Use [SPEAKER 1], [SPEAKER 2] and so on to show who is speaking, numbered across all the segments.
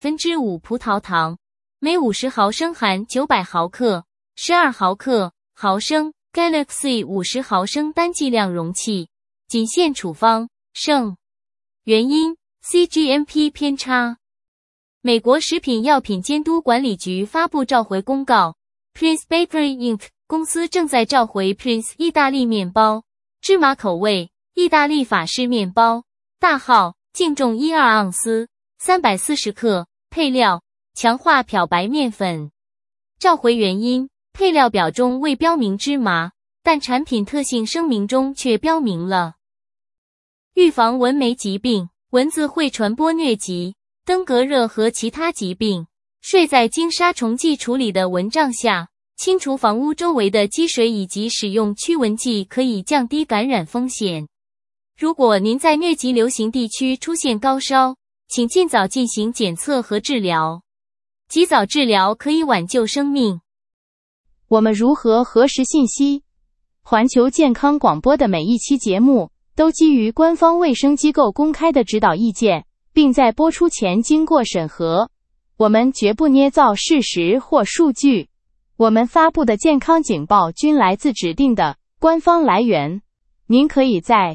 [SPEAKER 1] 5%葡萄糖，每50毫升含900毫克、12毫克、毫升 Galaxy 50毫升单剂量容器，仅限处方，剩。原因 ：CGMP 偏差。美国食品药品监督管理局发布召回公告 ，Prince Bakery Inc. 公司正在召回 Prince 意大利面包、芝麻口味、意大利法式面包，大号，净重12盎司，340克，配料，强化漂白面粉。召回原因，配料表中未标明芝麻，但产品特性声明中却标明了。预防蚊媒疾病，蚊子会传播疟疾、登革热和其他疾病。睡在经杀虫剂处理的蚊帐下，清除房屋周围的积水以及使用驱蚊剂可以降低感染风险。如果您在疟疾流行地区出现高烧，请尽早进行检测和治疗。及早治疗可以挽救生命。
[SPEAKER 2] 我们如何核实信息？环球健康广播的每一期节目都基于官方卫生机构公开的指导意见，并在播出前经过审核。我们绝不捏造事实或数据。我们发布的健康警报均来自指定的官方来源。您可以在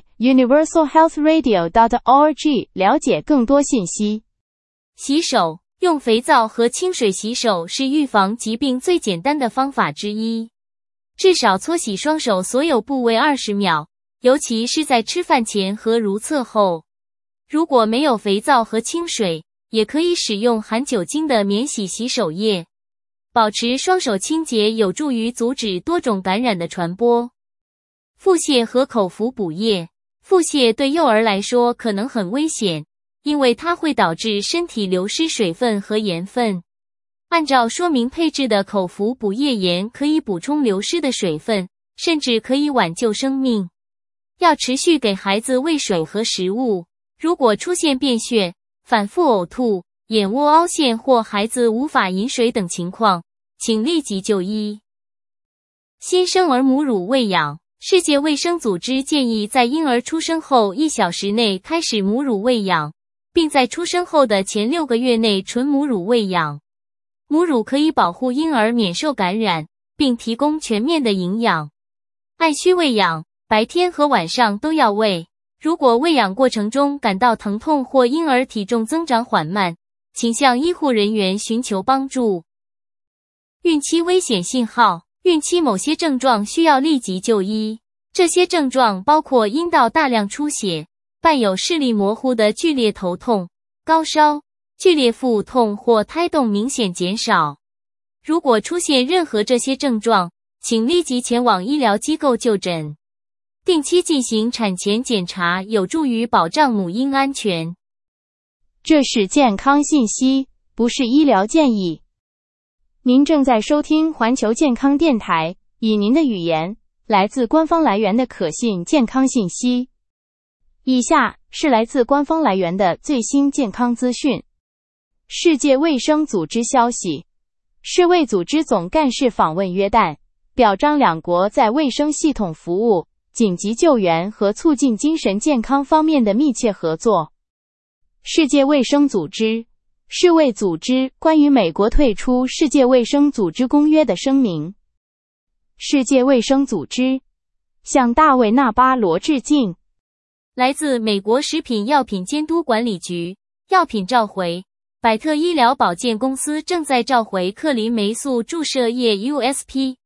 [SPEAKER 2] universalhealthradio.org 了解更多信息。
[SPEAKER 1] 洗手，用肥皂和清水洗手是预防疾病最简单的方法之一。至少搓洗双手所有部位20秒，尤其是在吃饭前和如厕后。如果没有肥皂和清水，也可以使用含酒精的免洗洗手液。保持双手清洁有助于阻止多种感染的传播。腹泻和口服补液。腹泻对幼儿来说可能很危险，因为它会导致身体流失水分和盐分。按照说明配置的口服补液盐可以补充流失的水分，甚至可以挽救生命。要持续给孩子喂水和食物。如果出现便血、反复呕吐、眼窝凹陷或孩子无法饮水等情况，请立即就医。新生儿母乳喂养。世界卫生组织建议在婴儿出生后1小时内开始母乳喂养，并在出生后的前6个月内纯母乳喂养。母乳可以保护婴儿免受感染，并提供全面的营养。按需喂养，白天和晚上都要喂。如果喂养过程中感到疼痛或婴儿体重增长缓慢，请向医护人员寻求帮助。孕期危险信号。孕期某些症状需要立即就医，这些症状包括阴道大量出血，伴有视力模糊的剧烈头痛、高烧、剧烈腹痛或胎动明显减少。如果出现任何这些症状，请立即前往医疗机构就诊。定期进行产前检查有助于保障母婴安全。
[SPEAKER 2] 这是健康信息，不是医疗建议。您正在收听环球健康电台，以您的语言，来自官方来源的可信健康信息。以下是来自官方来源的最新健康资讯。世界卫生组织消息，世卫组织总干事访问约旦，表彰两国在卫生系统服务、紧急救援和促进精神健康方面的密切合作。世界卫生组织世卫组织关于美国退出世界卫生组织公约的声明。世界卫生组织向大卫·纳巴罗致敬。
[SPEAKER 1] 来自美国食品药品监督管理局，药品召回。百特医疗保健公司正在召回克林霉素注射液 USP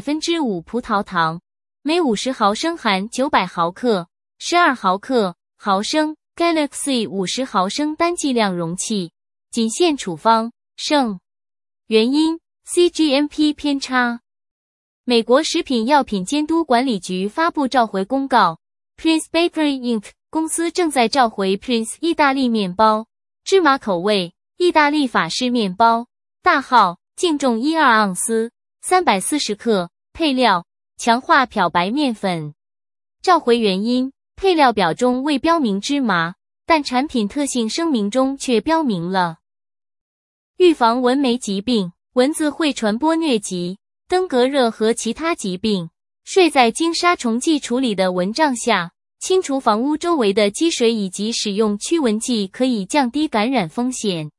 [SPEAKER 1] 5%葡萄糖，每50毫升含900毫克、12毫克、毫升 Galaxy 50毫升单剂量容器，仅限处方，剩。原因 ：CGMP 偏差。美国食品药品监督管理局发布召回公告 ，Prince Bakery Inc. 公司正在召回 Prince 意大利面包、芝麻口味、意大利法式面包，大号，净重12盎司，340克，配料，强化漂白面粉。召回原因：配料表中未标明芝麻，但产品特性声明中却标明了。预防蚊媒疾病，蚊子会传播疟疾、登革热和其他疾病。睡在经杀虫剂处理的蚊帐下，清除房屋周围的积水以及使用驱蚊剂可以降低感染风险。